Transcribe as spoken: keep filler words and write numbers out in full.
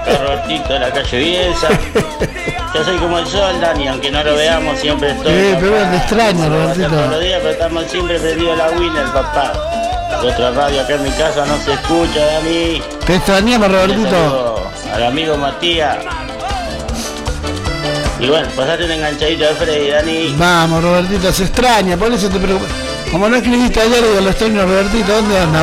acá Robertito de la calle Bielsa. Yo soy como el sol, Dani, aunque no lo veamos, siempre estoy. Eh, pero te extraño, Robertito. Todos los días, pero estamos siempre prendidos la Winner, papá. Otra radio acá en mi casa no se escucha, Dani. Te extrañamos, Robertito. Al amigo Matías. Y bueno, pasate un enganchadito de Freddy, Dani. Vamos, Robertito, se extraña, por eso te preocupo. Como no escribiste ayer, digo, lo extraño, Robertito, ¿dónde anda?